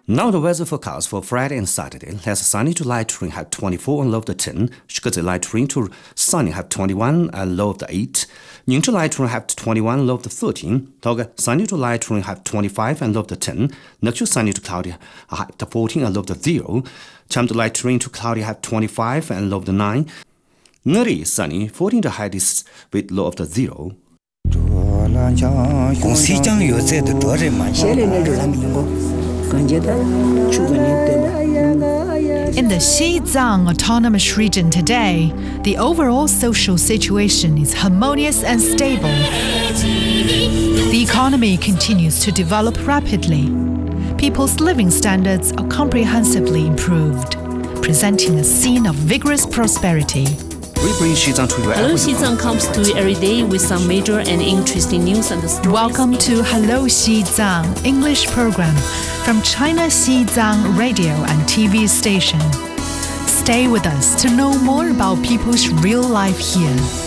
Now the weather forecast for Friday and Saturday has sunny to light rain have 24 and low of the 10, Shikazi light rain to sunny have 21 and low of the 8, Ning to light rain have 21 low of the 13, Toga sunny to light rain have 25 and low of the 10, Nakshu sunny to cloudy have 14 and low of the 0, Cham to light rain to cloudy have 25 and low of the 9, Ngari sunny 14 to high this with low of the 0. In the Xizang Autonomous Region today, the overall social situation is harmonious and stable. The economy continues to develop rapidly. People's living standards are comprehensively improved, presenting a scene of vigorous prosperity. We bring Xizang to you. Hello Xizang comes to you every day with some major and interesting news and stories. Welcome to Hello Xizang English program from China Xizang radio and TV station. Stay with us to know more about people's real life here.